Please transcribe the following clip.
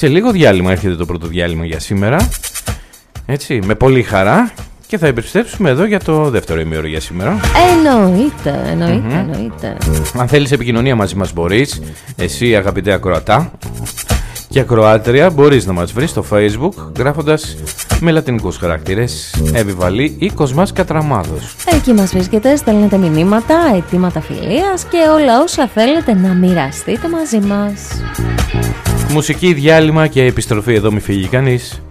Σε λίγο διάλειμμα έρχεται το πρώτο διάλειμμα για σήμερα. Έτσι, με πολύ χαρά. Και θα επιστρέψουμε εδώ για το δεύτερο ημίωρο για σήμερα. Εννοείται. Αν θέλεις επικοινωνία μαζί μας μπορείς. Εσύ αγαπητέ ακροατά και ακροάτρια μπορείς να μας βρεις στο Facebook γράφοντας με λατινικούς χαρακτήρες Εβιβαλή ή Κοσμάς Κατραμάδος. Εκεί μας βρίσκεται, στέλνετε μηνύματα, αιτήματα φιλίας και όλα όσα θέλετε να μοιραστείτε μαζί μας. Μουσική, διάλειμμα και επιστροφή εδώ, μη φύγει κανείς.